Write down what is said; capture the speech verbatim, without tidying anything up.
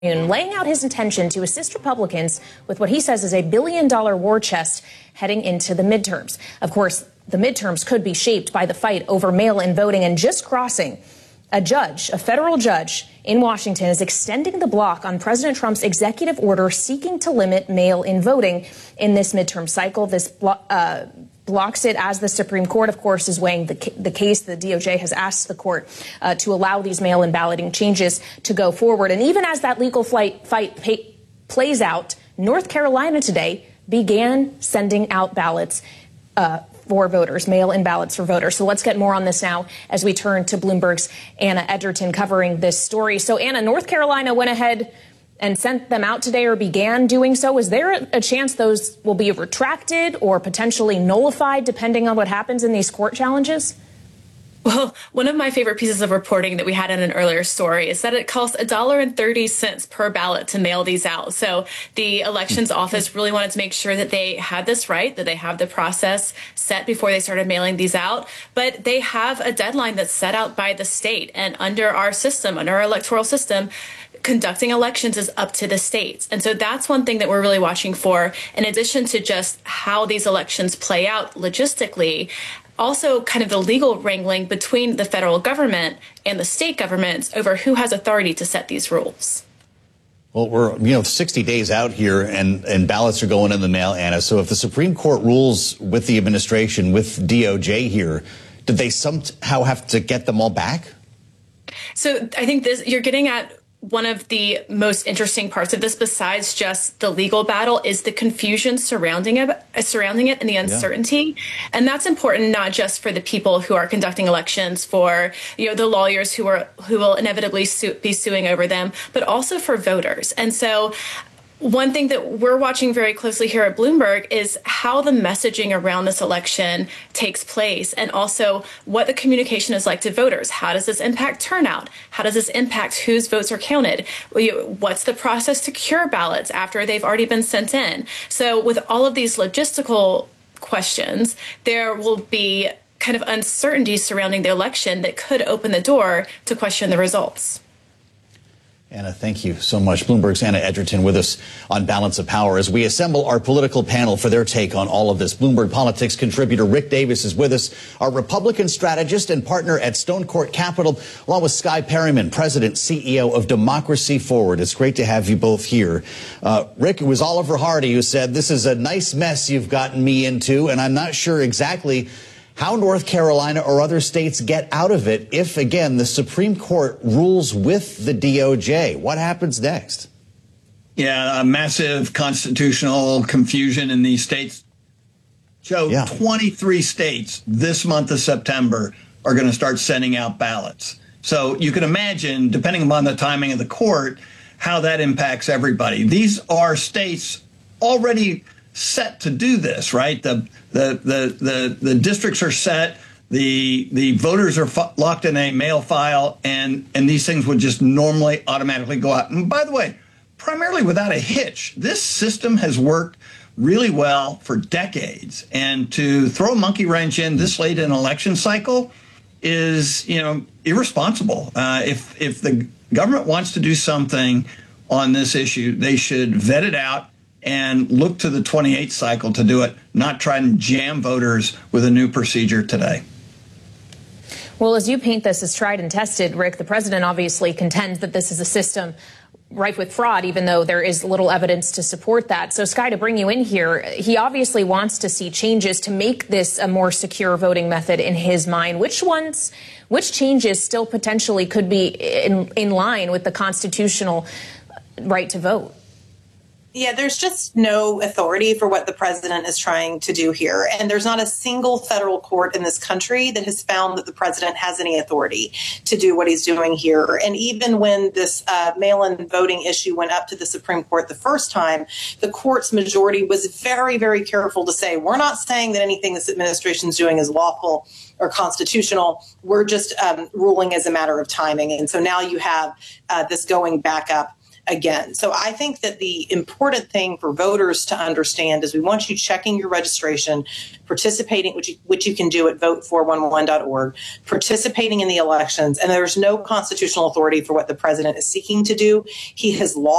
laying out his intention to assist Republicans with what he says is a billion dollar war chest heading into the midterms. Of course, the midterms could be shaped by the fight over mail-in voting, and just crossing, a judge, a federal judge in Washington, is extending the block on President Trump's executive order seeking to limit mail-in voting in this midterm cycle. This blo- uh, blocks it as the Supreme Court, of course, is weighing the, ca- the case. The D O J has asked the court uh, to allow these mail-in balloting changes to go forward. And even as that legal flight, fight pay, plays out, North Carolina today began sending out ballots uh, for voters, mail-in ballots for voters. So let's get more on this now as we turn to Bloomberg's Anna Edgerton covering this story. So, Anna, North Carolina went ahead and sent them out today, or began doing so. Is there a chance those will be retracted or potentially nullified depending on what happens in these court challenges? Well, one of my favorite pieces of reporting that we had in an earlier story is that it costs one dollar and thirty cents per ballot to mail these out. So the elections office really wanted to make sure that they had this right, that they have the process set before they started mailing these out. But they have a deadline that's set out by the state. And under our system, under our electoral system, conducting elections is up to the states. And so that's one thing that we're really watching for, in addition to just how these elections play out logistically. Also, kind of the legal wrangling between the federal government and the state governments over who has authority to set these rules. Well, we're, you know, sixty days out here, and, and ballots are going in the mail, Anna. So if the Supreme Court rules with the administration, with D O J here, did they somehow have to get them all back? So I think this, you're getting at one of the most interesting parts of this, besides just the legal battle, is the confusion surrounding it, surrounding it and the uncertainty. Yeah. And that's important not just for the people who are conducting elections, for, you know, the lawyers who are who will inevitably sue, be suing over them, but also for voters. And so one thing that we're watching very closely here at Bloomberg is how the messaging around this election takes place, and also what the communication is like to voters. How does this impact turnout? How does this impact whose votes are counted? What's the process to cure ballots after they've already been sent in? So with all of these logistical questions, there will be kind of uncertainty surrounding the election that could open the door to question the results. Anna, thank you so much. Bloomberg's Anna Edgerton with us on Balance of Power as we assemble our political panel for their take on all of this. Bloomberg Politics contributor Rick Davis is with us, our Republican strategist and partner at Stone Court Capital, along with Skye Perryman, President, C E O of Democracy Forward. It's great to have you both here. Uh, Rick, it was Oliver Hardy who said, "This is a nice mess you've gotten me into, and I'm not sure exactly how North Carolina or other states get out of it if, again, the Supreme Court rules with the D O J. What happens next?" Yeah, a massive constitutional confusion in these states. Joe, yeah. twenty-three states this month of September are going to start sending out ballots. So you can imagine, depending upon the timing of the court, how that impacts everybody. These are states already set to do this, right? The the the the, the districts are set. The the voters are f- locked in a mail file, and and these things would just normally automatically go out. And by the way, primarily without a hitch. This system has worked really well for decades, and to throw a monkey wrench in this late in an election cycle is, you know, irresponsible. Uh, if if the government wants to do something on this issue, they should vet it out and look to the twenty-eight cycle to do it, not try and jam voters with a new procedure today. Well, as you paint this as tried and tested, Rick, the president obviously contends that this is a system rife with fraud, even though there is little evidence to support that. So, Skye, to bring you in here, he obviously wants to see changes to make this a more secure voting method in his mind. Which ones, which changes still potentially could be in, in line with the constitutional right to vote? Yeah, there's just no authority for what the president is trying to do here. And there's not a single federal court in this country that has found that the president has any authority to do what he's doing here. And even when this uh, mail-in voting issue went up to the Supreme Court the first time, the court's majority was very, very careful to say, we're not saying that anything this administration is doing is lawful or constitutional. We're just um, ruling as a matter of timing. And so now you have uh, this going back up again. So I think that the important thing for voters to understand is we want you checking your registration, participating, which you, which you can do at vote four one one dot org, participating in the elections. And there's no constitutional authority for what the president is seeking to do. He has lost